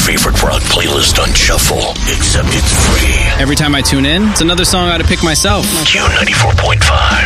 favorite rock playlist on shuffle, except it's free. Every time I tune in, it's another song I ought to pick myself. Q94.5.